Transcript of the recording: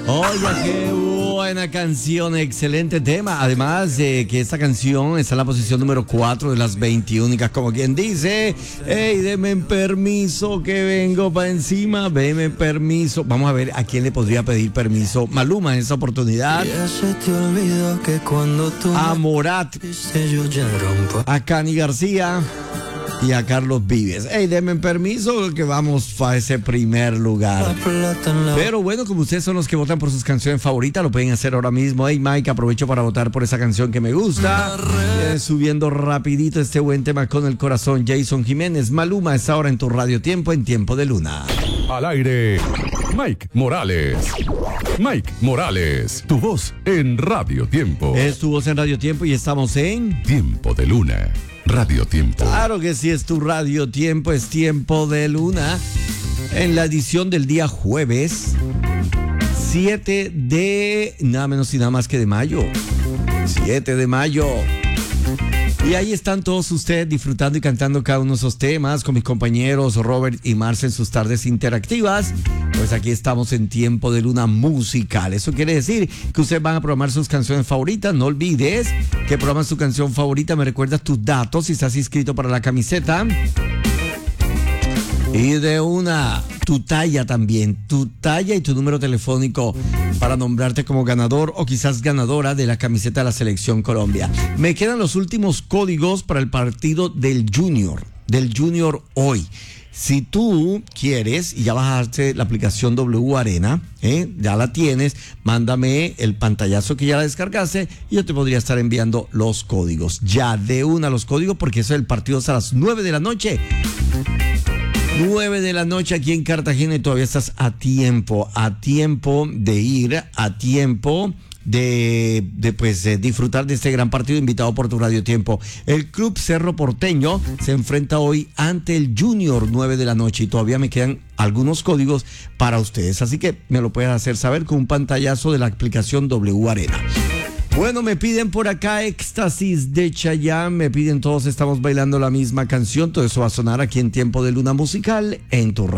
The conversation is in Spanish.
Oiga, qué buena canción, excelente tema. Además de que esta canción está en la posición número 4 de las 20 únicas, como quien dice, hey, denme permiso que vengo para encima, denme permiso. Vamos a ver a quién le podría pedir permiso Maluma en esta oportunidad. Ya se te olvidó que cuando tú a Morat, yo ya rompo. a Cani García y a Carlos Vives. Hey, denme permiso que vamos a ese primer lugar. Pero bueno, como ustedes son los que votan por sus canciones favoritas, lo pueden hacer ahora mismo. Hey, Mike, aprovecho para votar por esa canción que me gusta. Subiendo rapidito este buen tema con el corazón. Jason Jiménez, Maluma, está ahora en tu Radio Tiempo, en Tiempo de Luna. Al aire, Mike Morales. Mike Morales, tu voz en Radio Tiempo. Es tu voz en Radio Tiempo y estamos en Tiempo de Luna. Radio Tiempo. Claro que sí, es tu Radio Tiempo, es Tiempo de Luna. En la edición del día jueves 7 de nada menos y nada más que de mayo. 7 de mayo. Y ahí están todos ustedes disfrutando y cantando cada uno de esos temas con mis compañeros Robert y Marce en sus tardes interactivas. Pues aquí estamos en Tiempo de Luna musical. Eso quiere decir que ustedes van a programar sus canciones favoritas. No olvides que programas tu canción favorita. Me recuerdas tus datos si estás inscrito para la camiseta. Y de una, tu talla también, tu talla y tu número telefónico para nombrarte como ganador o quizás ganadora de la camiseta de la Selección Colombia. Me quedan los últimos códigos para el partido del Junior hoy. Si tú quieres y ya bajaste la aplicación W Arena, ya la tienes, mándame el pantallazo que ya la descargaste y yo te podría estar enviando los códigos. Ya de una los códigos porque eso el partido es a las 9 de la noche. 9 de la noche aquí en Cartagena y todavía estás a tiempo de ir, a tiempo de disfrutar de este gran partido invitado por tu Radio Tiempo. El Club Cerro Porteño se enfrenta hoy ante el Junior 9 de la noche y todavía me quedan algunos códigos para ustedes, así que me lo puedes hacer saber con un pantallazo de la aplicación W Arena. Bueno, me piden por acá Éxtasis de Chayanne, me piden todos estamos bailando la misma canción, todo eso va a sonar aquí en Tiempo de Luna musical en tu radio.